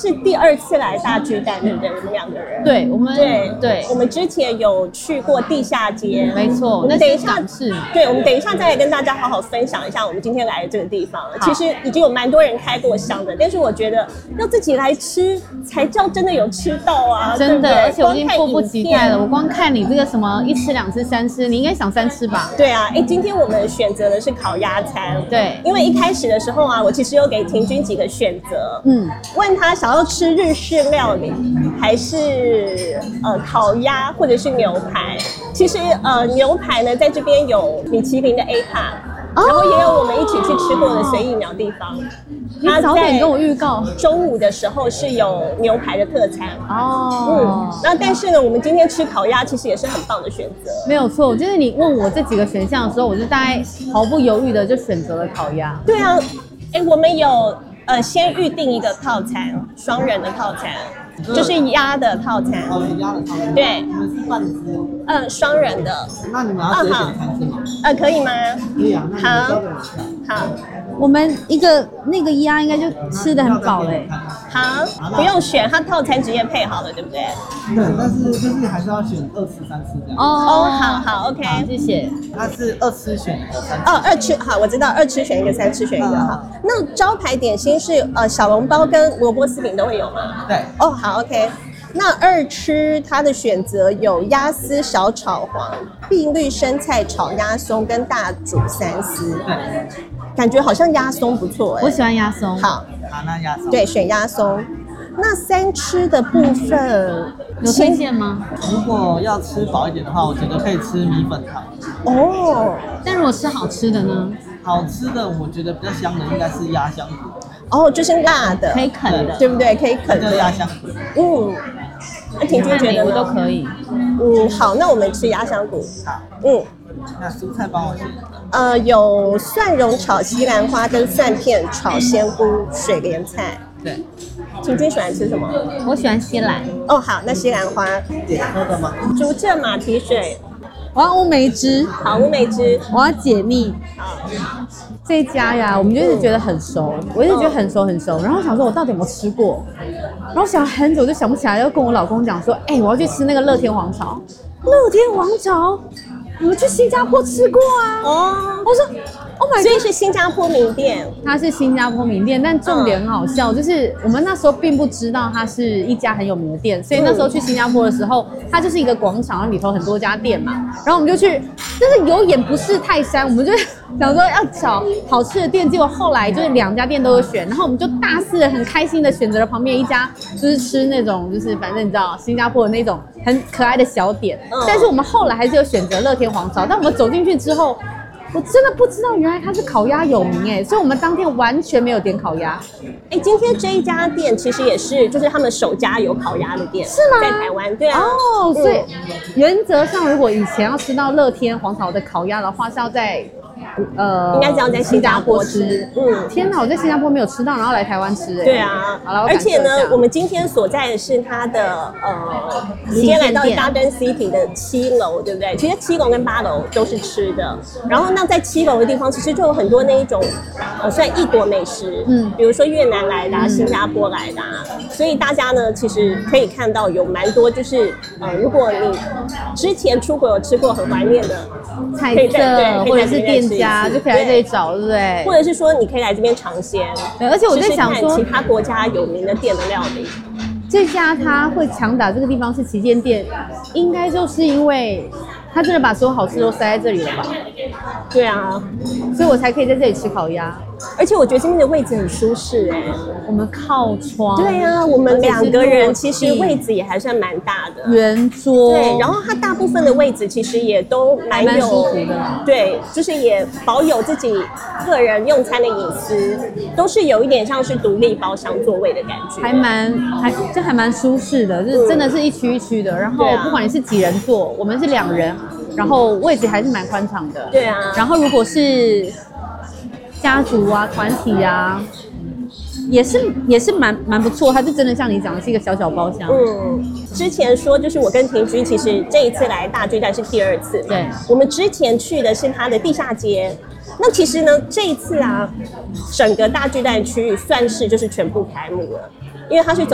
是第2次来大巨蛋，对不对？我们2个人。 对，我们我们之前有去过地下街， 没错。 我们等一下对， 我们等一下再来跟大家好好分享一下我们今天来的这个地方。其实已经有蛮多人开过箱的，但是我觉得要自己来吃才叫真的有吃到啊， 真的。 对， 而且我已经迫不及待了。我光看你这个什么1吃2吃3吃，你应该想3吃吧？ 对啊，今天我们选择的是烤鸭餐。 对， 因为一开始的时候啊，我其实有给婷君几个选择，问他想要吃日式料理，还是烤鸭或者是牛排。其实牛排呢，在这边有米其林的 A 卡。然后也有我们一起去吃过的随意鸟地方。 你早点跟我预告。 中午的时候是有牛排的特餐哦。 那但是呢，我们今天吃烤鸭其实也是很棒的选择。 没有错，就是你问我这几个选项的时候，我就大概毫不犹豫的就选择了烤鸭。 对啊，我们有先预定一个套餐，双人的套餐。就是鸭的套餐。 鸭的套餐。 对。 你们是半只。 双人的。 那你们要直接选3只吗？ 可以吗？ 可以啊。 好。好。 我们那个鸭应该就吃得很饱嘞。 好，不用选，它套餐直接配好了，对不对？ 对，但是就是还是要选2吃3吃这样。 好 ，OK， 谢谢。 它是2吃选1个3吃。 2吃好，我知道2吃选1个3吃选1个好。那招牌点心是小笼包跟萝卜丝饼都会有吗？ 对。 好 ，OK。那2吃它的选择有鸭丝小炒黄、碧绿生菜炒鸭松跟大煮3丝。 对。 感觉好像鸭松不错我喜欢鸭松。 好， 那鸭松。 对，选鸭松。那3吃的部分有推荐吗？ 如果要吃饱一点的话，我觉得可以吃米粉汤。 但如果吃好吃的呢？ 好吃的，我觉得比较香的应该是鸭香骨。 就是辣的， 可以啃的， 对不对？可以啃的鸭香骨。 那婷君觉得呢？ 都可以。 好，那我们吃鸭香骨。 好。那蔬菜帮我选。 有蒜蓉炒西兰花跟蒜片炒鲜菇水莲菜。 对。 婷君喜欢吃什么？ 我喜欢西兰。 好，那西兰花。 点喝的吗？ 竹蔗马蹄水。 我要乌梅汁。 好，乌梅汁。 我要解腻。好。这一家呀，我们就一直觉得很熟，我一直觉得很熟很熟，然后想说我到底有没有吃过，然后想很久就想不起来，要跟我老公讲说，我要去吃那个乐天王朝。乐天王朝，我们去新加坡吃过啊。我说 ，Oh my god， 所以是新加坡名店。 它是新加坡名店，但重点很好笑，就是我们那时候并不知道它是一家很有名的店，所以那时候去新加坡的时候，它就是一个广场，里头很多家店嘛，然后我们就去，就是有眼不识泰山，我们就想说要找好吃的店，结果后来就是2家店都有选，然后我们就大肆的很开心的选择了旁边一家，就是吃那种就是反正你知道新加坡的那种很可爱的小点，但是我们后来还是有选择乐天皇朝，但我们走进去之后，我真的不知道原来它是烤鸭有名所以我们当天完全没有点烤鸭。 今天这一家店其实也是就是他们首家有烤鸭的店， 是吗？ 在台湾，对啊。 所以原则上如果以前要吃到乐天皇朝的烤鸭的话，是要在应该是要在新加坡吃。 天哪，我在新加坡没有吃到，然后来台湾吃对啊。 好了， 而且呢，我们今天所在的是它的今天来到 Garden City 的7楼，对不对？其实7楼跟8楼都是吃的。然后那在7楼的地方，其实就有很多那一种算异国美食，比如说越南来的、新加坡来的，所以大家呢其实可以看到有蛮多，就是如果你之前出国有吃过很怀念的菜色或者是店家，就可以来这里找，对不对？ 或者是说你可以来这边尝鲜。 对，而且我在想说， 其他国家有名的店的料理， 这家他会强打这个地方是旗舰店，应该就是因为他真的把所有好吃都塞在这里了吧？ 对啊， 所以我才可以在这里吃烤鸭。 而且我觉得这边的位置很舒适我们靠窗。 对啊，我们2个人其实位置也还算蛮大的， 圆桌。 对，然后它大部分的位置其实也都蛮舒服的。 对，就是也保有自己个人用餐的隐私，都是有一点像是独立包厢座位的感觉， 还蛮舒适的，就是真的是一区一区的。然后不管你是几人坐，我们是2人，然后位置还是蛮宽敞的。 对啊。 然后如果是家族啊、团体啊，也是蛮不错，它就真的像你讲的是一个小小包厢。 之前说就是我跟婷君，其实这一次来大巨蛋是第2次。 对， 我们之前去的是它的地下街。那其实呢，这一次整个大巨蛋区域算是就是全部开幕了，因为它是